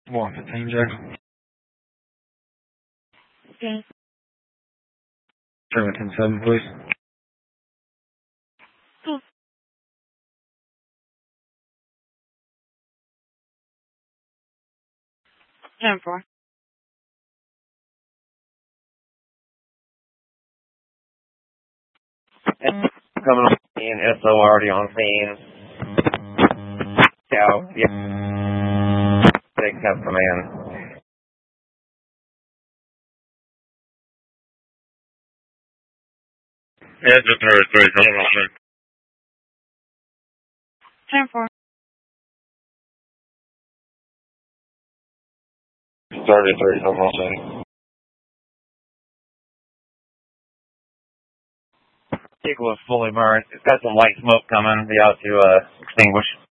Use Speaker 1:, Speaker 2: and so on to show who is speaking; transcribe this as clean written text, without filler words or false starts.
Speaker 1: 115, Jackson.
Speaker 2: Okay.
Speaker 1: 7 please.
Speaker 2: Cool. 10-4.
Speaker 3: Coming on scene, SO already on scene. Scout, yeah. Big Cup Command.
Speaker 4: Yeah, just 33, coming on scene.
Speaker 2: 10-4.
Speaker 1: 33, coming on scene.
Speaker 3: Vehicle is fully burned. It's got some light smoke coming. Be out to extinguish.